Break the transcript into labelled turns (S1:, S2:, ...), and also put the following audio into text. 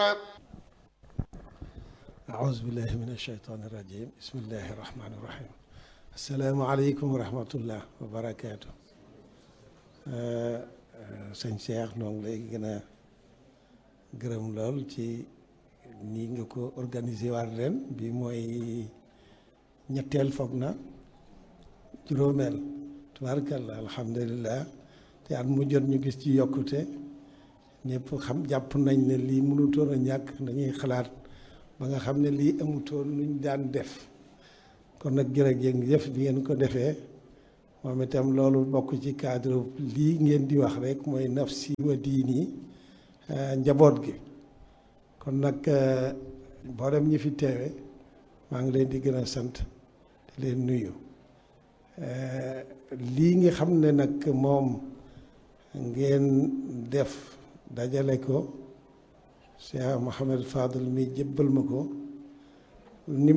S1: أعوذ بالله من الشيطان الرجيم بسم الله الرحمن الرحيم السلام عليكم ورحمة الله وبركاته sëñ Cheikh noo ngi lay gën a gërëm lool ci nii nga ko organisé waat ren bi mooy ñetteel foog na juróomeel tubaarkalla alhamdulilah te at mu jot ñu gis ci yokkute ñëpp xam jàpp nañ ne lii mënutoon a ñàkk dañuy xalaat ba nga xam ne lii amutoon luñ daan def kon nag jërëjëf bi ngeen ko defee moom itam loolu bokk ci cadre lii ngeen di wax rek mooy nafsi wa diini njaboot gi kon nag mboolem ñi fi teewe maa ngi leen di gën a sant di leen nuyu lii nga xam ne nag moom ngeen def dajale ko Cheikh Mouhamed Fadel mi jébbal ma ko ni